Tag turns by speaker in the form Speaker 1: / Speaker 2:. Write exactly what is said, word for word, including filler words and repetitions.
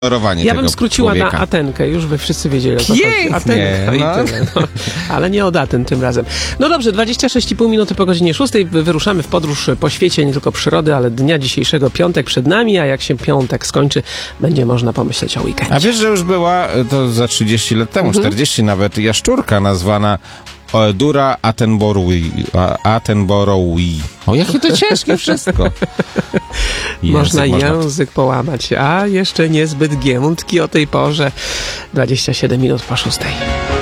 Speaker 1: ignorowanie
Speaker 2: Ja
Speaker 1: tego
Speaker 2: bym skróciła
Speaker 1: człowieka.
Speaker 2: na Atenkę, już by wszyscy wiedzieli, o co chodzi.
Speaker 1: Pięknie,
Speaker 2: Atenka
Speaker 1: no.
Speaker 2: i tyle, no. Ale nie od Aten tym razem. No dobrze, dwadzieścia sześć i pół minuty po godzinie szóstej. Wyruszamy w podróż po świecie, nie tylko przyrody, ale dnia dzisiejszego. Piątek przed nami, a jak się piątek skończy, będzie można pomyśleć o weekendzie.
Speaker 1: A wiesz, że już była, to za trzydzieści lat temu,
Speaker 2: Mhm.
Speaker 1: czterdzieści nawet, jaszczurka nazwana Oedura attenboroughi. Attenboroughi. O, jakie to ciężkie wszystko.
Speaker 2: Można
Speaker 1: Język
Speaker 2: język połamać, a jeszcze niezbyt giętki o tej porze. dwadzieścia siedem minut po szóstej.